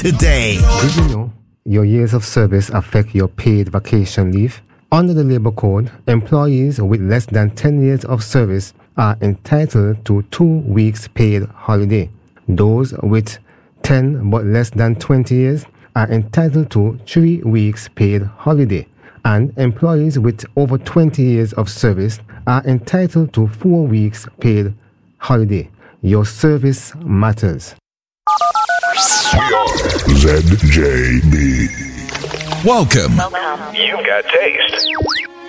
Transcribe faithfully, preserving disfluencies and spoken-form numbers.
today. Did you know your years of service affect your paid vacation leave? Under the Labour Code, employees with less than ten years of service are entitled to two weeks paid holiday. Those with ten but less than twenty years are entitled to three weeks paid holiday. And employees with over twenty years of service are entitled to four weeks paid holiday. Your service matters. We are Z J B. Welcome. You've got taste.